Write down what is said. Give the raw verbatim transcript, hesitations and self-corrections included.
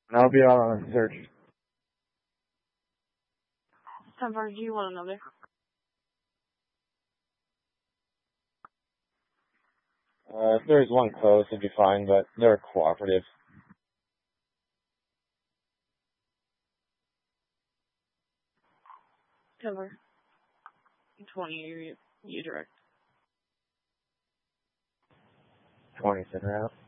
And I'll be out on a search. Cover, do you want another? Uh, if there's one close, it'd be fine, but they're cooperative. Cover. twenty, you, you direct. twenty center out.